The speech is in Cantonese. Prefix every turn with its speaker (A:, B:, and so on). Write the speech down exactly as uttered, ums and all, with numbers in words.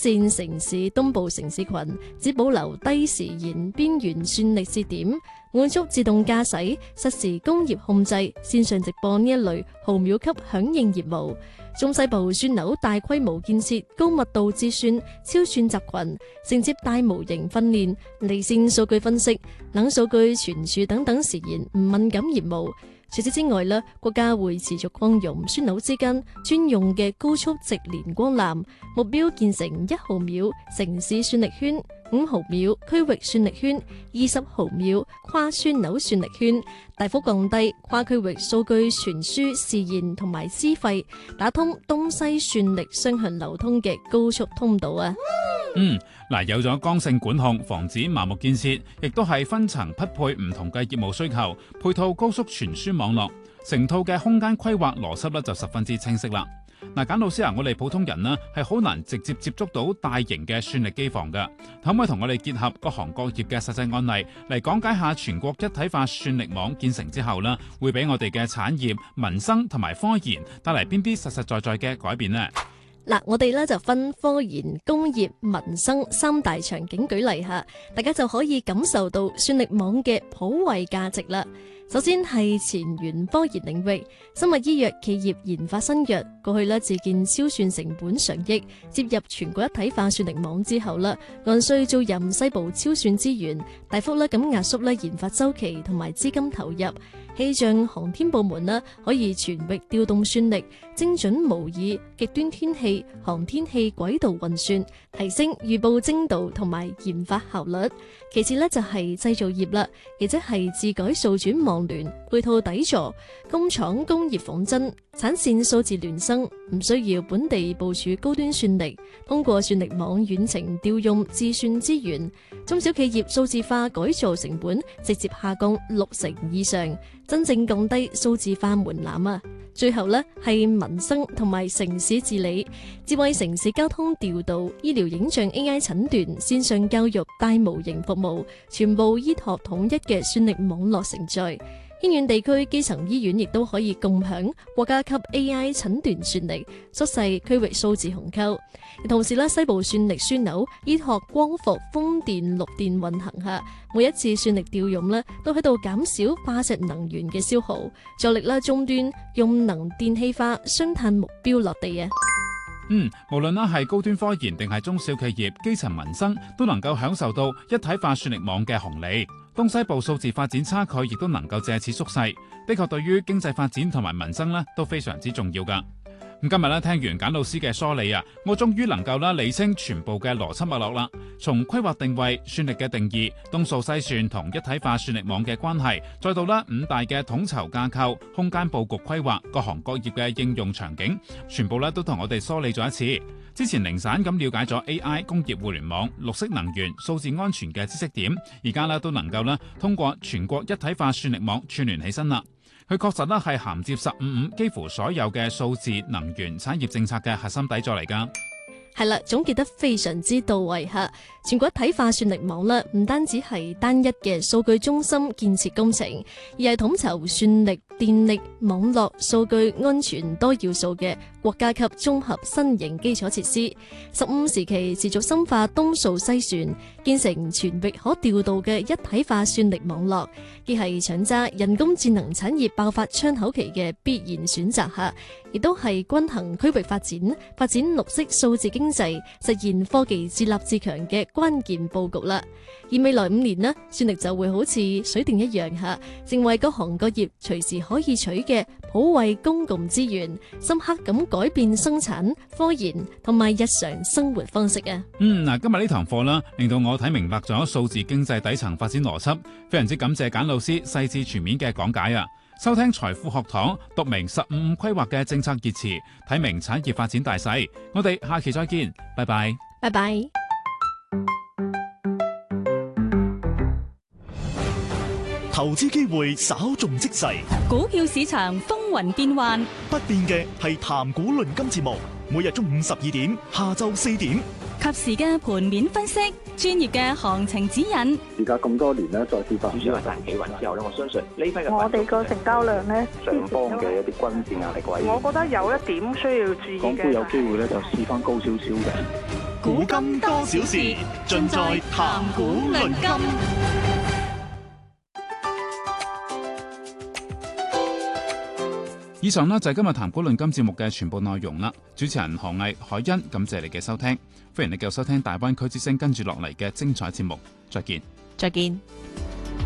A: 線城市東部城市群只保留低時延邊緣算力節點，滿足自動駕駛、實時工業控制、線上直播呢一類毫秒級響應業務。中西部樞紐大規模建設高密度智算、超算集群，承接大模型訓練、離線數據分析、冷數據傳輸等等時延唔敏感業務。除此之外呢，國家會持續擴容樞紐之間專用嘅高速直連光纜，目標建成一毫秒城市算力圈、五毫秒區域算力圈、二十毫秒跨樞紐算力圈，大幅降低跨區域數據傳輸時延同埋資費，打通東西算力雙向流通嘅高速通道啊！
B: 嗯，嗱，有咗剛性管控，防止盲目建設，亦都係分層匹配唔同嘅業務需求，配套高速傳輸網絡，成套嘅空間規劃邏輯咧就十分之清晰啦。嗱，簡老師啊，我哋普通人呢係好難直接接觸到大型嘅算力機房㗎，可唔可以同我哋結合各行各業嘅實際案例嚟講解下全國一體化算力網建成之後呢，會俾我哋嘅產業、民生同埋科研帶嚟邊啲實實在在嘅改變呢？
A: 嗱，我哋咧就分科研、工業、民生三大場景舉例下，大家就可以感受到算力網嘅普惠價值啦。首先係前沿科研領域，生物醫藥企業研發新藥，過去咧自建超算成本上億，接入全國一體化算力網之後啦，按需租任西部超算資源，大幅咧咁壓縮咧研發周期同埋資金投入。氣象航天部門呢可以全域調動算力，精準模擬極端天氣、航天器軌道運算，提升預報精度同埋研發效率。其次呢就係製造業啦，亦即係自改數轉網聯，配套底座，工廠工業仿真，產線數字孿生，唔需要本地部署高端算力，通過算力網遠程調用自算資源，中小企業數字化改造成本直接下降六成以上，真正降低數字化門檻啊！最後呢係民生同埋城市治理，智慧城市交通調度、醫療影像 A I 診斷、線上教育大模型服務，全部依託統一嘅算力網絡承載。偏遠地區基層醫院亦都可以共享國家級 A I 診斷算力，縮細區域數字鴻溝。同時咧，西部算力樞紐依託光伏、風電、綠電運行下，每一次算力調用咧，都喺度減少化石能源嘅消耗，助力啦終端用能電氣化雙碳目標落地啊！
B: 嗯，無論啦係高端科研定係中小企業、基層民生，都能夠享受到一體化算力網嘅紅利。東西部數字發展差距亦都能夠借此縮細，的確對於經濟發展同埋民生咧都非常之重要噶。咁今日咧聽完簡老師嘅梳理啊，我終於能夠啦理清全部嘅邏輯脈絡啦。從規劃定位、算力嘅定義、東數西算同一體化算力網嘅關係，再到啦五大嘅統籌架構、空間佈局規劃、各行各業嘅應用場景，全部咧都同我哋梳理咗一次。之前零散咁了解咗 A I、工業互聯網、綠色能源、數字安全嘅知識點，而家咧都能夠咧通過全國一體化算力網串聯起身啦。佢確實咧係銜接十五五幾乎所有嘅數字能源產業政策嘅核心底座嚟㗎。
A: 係啦，總結得非常之到位吓。全國一體化算力網咧，唔單止係單一嘅數據中心建設工程，而係統籌算力、電力、網絡、數據安全多要素嘅國家級綜合新型基礎設施。十五時期持續深化東數西算，建成全域可調度嘅一體化算力網絡，既係搶揸人工智能產業爆發窗口期嘅必然選擇下，亦都係均衡區域發展、發展綠色數字經濟、實現科技自立自強嘅關鍵佈局啦。而未來五年呢，算力就會好似水電一樣吓，成為各行各業隨時可以取嘅普惠公共資源，深刻咁改變生產、科研同埋日常生活方式啊。
B: 嗯，嗱，今日呢堂課啦，令到我睇明白咗數字經濟底層發展邏輯，非常之感謝簡老師細緻全面嘅講解啊！收聽財富學堂，讀明十五五規劃嘅政策熱詞，睇明產業發展大勢。我哋下期再見，拜拜，
A: 拜拜。
C: 投資機會稍縱即逝，
D: 股票市場風雲變幻，
C: 不變嘅係談股論金節目，每日中午十二點，下晝四點，
D: 及時嘅盤面分析，專業嘅行情指引。
E: 而家咁多年咧，再次發
F: 主要係大企穩之後咧，我相信呢批嘅
G: 我哋個成交量咧，
E: 上方嘅一啲均線壓力位，
G: 我覺得有一點需要注意嘅，
E: 港股有機會咧就試翻高少少嘅。
C: 古今多少事，盡在談古論今。
B: 以上呢就係今日談古論今節目嘅全部內容啦。主持人何毅、海欣，感謝你嘅收聽，歡迎你繼續收聽大灣區之聲跟住落嚟嘅精彩節目，再見。
G: 再見。